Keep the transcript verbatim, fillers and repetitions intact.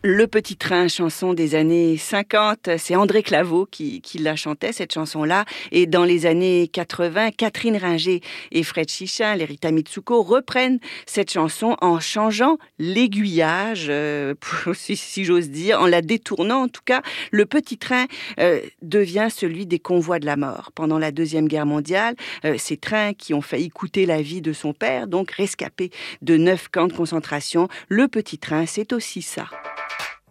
Le Petit Train, chanson des années cinquante, c'est André Claveau qui, qui la chantait, cette chanson-là. Et dans les années quatre-vingts, Catherine Ringer et Fred Chichin, les Rita Mitsuko, reprennent cette chanson en changeant l'aiguillage, euh, si, si j'ose dire, en la détournant. En tout cas, Le Petit Train euh, devient celui des convois de la mort. Pendant la Deuxième Guerre mondiale, euh, ces trains qui ont failli coûter la vie de son père, donc rescapé de neuf camps de concentration, Le Petit Train, c'est aussi ça.